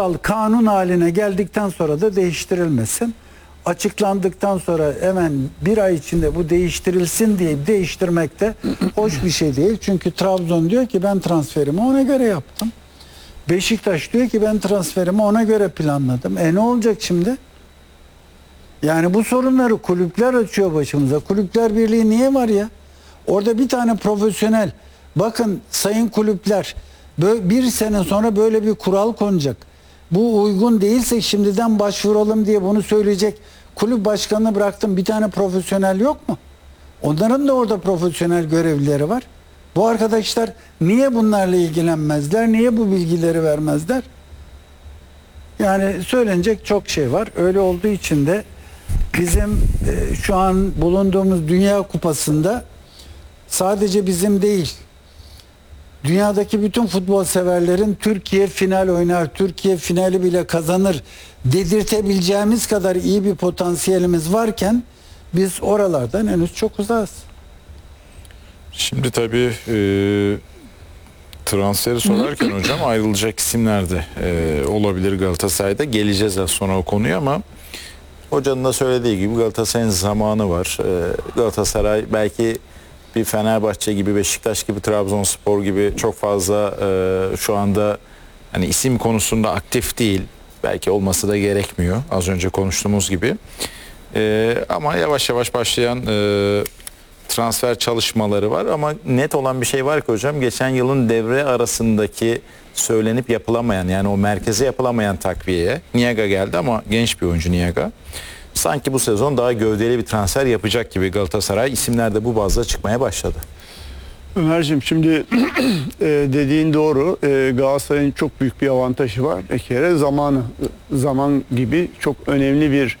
kanun haline geldikten sonra da değiştirilmesin. Açıklandıktan sonra hemen bir ay içinde bu değiştirilsin diye değiştirmek de hoş bir şey değil. Çünkü Trabzon diyor ki ben transferimi ona göre yaptım. Beşiktaş diyor ki ben transferimi ona göre planladım. Ne olacak şimdi? Yani bu sorunları kulüpler açıyor başımıza. Kulüpler Birliği niye var ya? Orada bir tane profesyonel, bakın sayın kulüpler, bir sene sonra böyle bir kural konacak. Bu uygun değilse şimdiden başvuralım diye bunu söyleyecek kulüp başkanını bıraktım, bir tane profesyonel yok mu? Onların da orada profesyonel görevlileri var. Bu arkadaşlar niye bunlarla ilgilenmezler? Niye bu bilgileri vermezler? Yani söylenecek çok şey var. Öyle olduğu için de bizim şu an bulunduğumuz Dünya Kupası'nda sadece bizim değil, dünyadaki bütün futbol severlerin Türkiye final oynar, Türkiye finali bile kazanır dedirtebileceğimiz kadar iyi bir potansiyelimiz varken biz oralardan henüz çok uzağız. Şimdi tabii transferi sorarken hocam ayrılacak isimler de olabilir Galatasaray'da. Geleceğiz az sonra o konuya ama hocanın da söylediği gibi Galatasaray'ın zamanı var. Galatasaray belki bir Fenerbahçe gibi, Beşiktaş gibi, Trabzonspor gibi çok fazla şu anda hani isim konusunda aktif değil. Belki olması da gerekmiyor. Az önce konuştuğumuz gibi. Ama yavaş yavaş başlayan transfer çalışmaları var ama net olan bir şey var ki hocam, geçen yılın devre arasındaki söylenip yapılamayan, yani o merkeze yapılamayan takviyeye Niaga geldi ama genç bir oyuncu Niaga. Sanki bu sezon daha gövdeli bir transfer yapacak gibi Galatasaray, isimler de bu bazda çıkmaya başladı. Ömerciğim, şimdi dediğin doğru. Galatasaray'ın çok büyük bir avantajı var. Bir kere zamanı. Zaman gibi çok önemli bir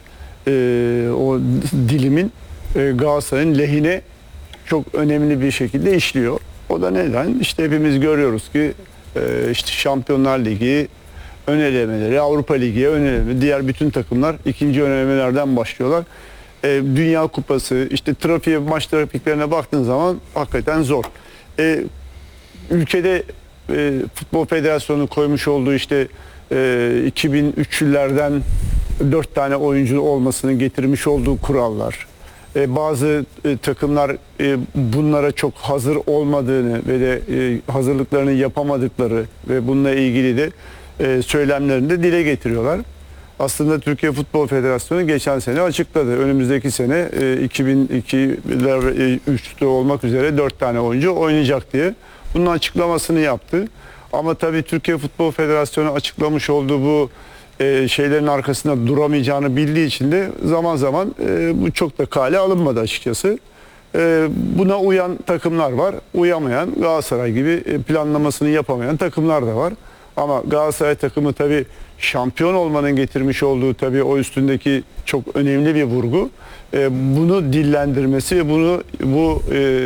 o dilimin Galatasaray'ın lehine çok önemli bir şekilde işliyor. O da neden? İşte hepimiz görüyoruz ki işte Şampiyonlar Ligi ön elemeleri, Avrupa Ligi'ye ön eleme, diğer bütün takımlar ikinci ön elemelerden başlıyorlar. Dünya Kupası, işte trafiğe, maç trafiklerine baktığın zaman hakikaten zor. Ülkede Futbol Federasyonu koymuş olduğu işte 2003'lülerden 4 tane oyuncu olmasının getirmiş olduğu kurallar. Bazı takımlar bunlara çok hazır olmadığını ve de hazırlıklarını yapamadıkları ve bununla ilgili de söylemlerini de dile getiriyorlar. Aslında Türkiye Futbol Federasyonu geçen sene açıkladı. Önümüzdeki sene 2002'de olmak üzere 4 tane oyuncu oynayacak diye. Bunun açıklamasını yaptı. Ama tabii Türkiye Futbol Federasyonu açıklamış olduğu bu şeylerin arkasında duramayacağını bildiği için de zaman zaman bu çok da kale alınmadı açıkçası. Buna uyan takımlar var. Uyamayan, Galatasaray gibi planlamasını yapamayan takımlar da var. Ama Galatasaray takımı tabii şampiyon olmanın getirmiş olduğu tabii o üstündeki çok önemli bir vurgu. Bunu dillendirmesi ve bu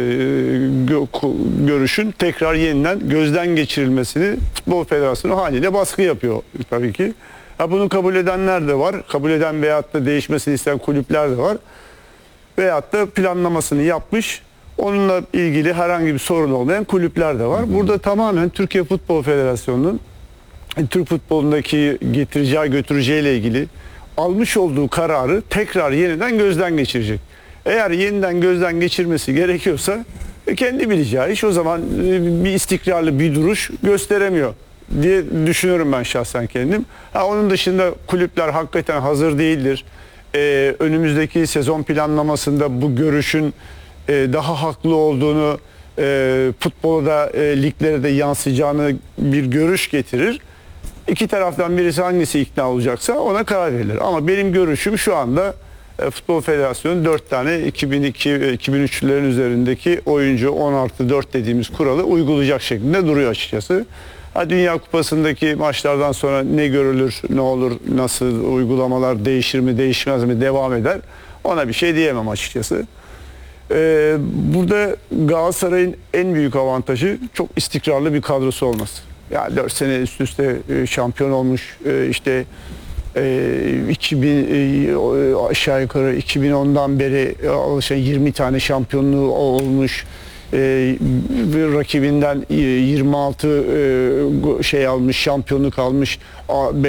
görüşün tekrar yeniden gözden geçirilmesini Futbol Federasyonu haliyle baskı yapıyor tabii ki. Bunu kabul edenler de var. Kabul eden veyahut da değişmesini isteyen kulüpler de var. Veyahut da planlamasını yapmış, onunla ilgili herhangi bir sorun olmayan kulüpler de var. Burada tamamen Türkiye Futbol Federasyonu'nun Türk futbolundaki getireceği götüreceğiyle ilgili almış olduğu kararı tekrar yeniden gözden geçirecek. Eğer yeniden gözden geçirmesi gerekiyorsa kendi bileceği iş, o zaman bir istikrarlı bir duruş gösteremiyor diye düşünüyorum ben şahsen kendim. Onun dışında kulüpler hakikaten hazır değildir. Önümüzdeki sezon planlamasında bu görüşün daha haklı olduğunu, futbola da liglere de yansıyacağını bir görüş getirir. İki taraftan birisi hangisi ikna olacaksa ona karar verilir. Ama benim görüşüm şu anda Futbol Federasyonu 4 tane 2002-2003'lerin üzerindeki oyuncu 10+4 dediğimiz kuralı uygulayacak şeklinde duruyor açıkçası. Dünya Kupası'ndaki maçlardan sonra ne görülür, ne olur, nasıl uygulamalar değişir mi, değişmez mi, devam eder, ona bir şey diyemem açıkçası. Burada Galatasaray'ın en büyük avantajı çok istikrarlı bir kadrosu olması. Yani 4 sene üst üste şampiyon olmuş, işte 2000 aşağı yukarı 2010'dan beri 20 tane şampiyonluğu olmuş. Rakibinden 26 şey almış, şampiyonluk almış.